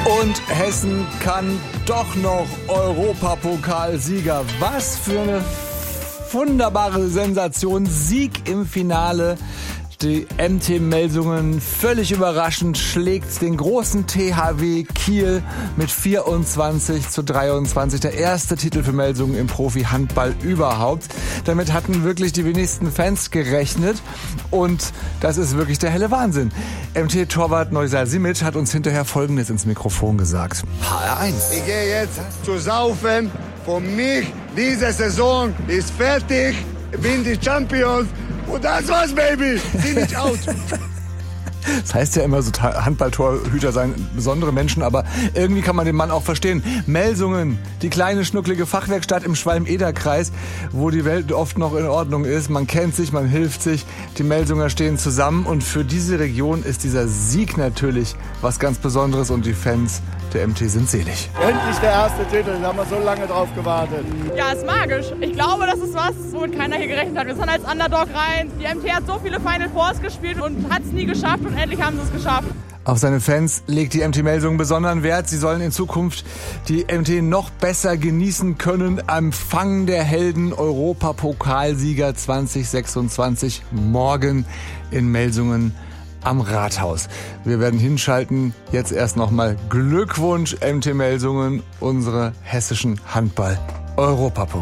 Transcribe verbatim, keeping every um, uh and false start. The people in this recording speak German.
Und Hessen kann doch noch Europapokalsieger. Was für eine wunderbare Sensation. Sieg im Finale. Die M T Melsungen völlig überraschend schlägt den großen T H W Kiel mit vierundzwanzig zu dreiundzwanzig. Der erste Titel für Melsungen im Profi-Handball überhaupt. Damit hatten wirklich die wenigsten Fans gerechnet. Und das ist wirklich der helle Wahnsinn. M T-Torwart Neusal Simic hat uns hinterher Folgendes ins Mikrofon gesagt. H R eins. Ich gehe jetzt zu saufen. Für mich, diese Saison ist fertig. Ich bin die Champions. Und das war's, Baby. Sieh nicht out. Das heißt ja immer, so Handballtorhüter seien besondere Menschen, aber irgendwie kann man den Mann auch verstehen. Melsungen, die kleine schnucklige Fachwerkstatt im Schwalm-Eder-Kreis, wo die Welt oft noch in Ordnung ist. Man kennt sich, man hilft sich, die Melsunger stehen zusammen und für diese Region ist dieser Sieg natürlich was ganz Besonderes und die Fans der M T sind selig. Endlich der erste Titel, da haben wir so lange drauf gewartet. Ja, ist magisch. Ich glaube, das ist was, womit keiner hier gerechnet hat. Wir sind als Underdog rein. Die M T hat so viele Final Fours gespielt und hat es nie geschafft und endlich haben sie es geschafft. Auf seine Fans legt die M T Melsungen besonderen Wert. Sie sollen in Zukunft die M T noch besser genießen können. Empfang der Helden Europapokalsieger zwanzig sechsundzwanzig morgen in Melsungen am Rathaus. Wir werden hinschalten. Jetzt erst nochmal Glückwunsch M T Melsungen, unsere hessischen Handball-Europapokal.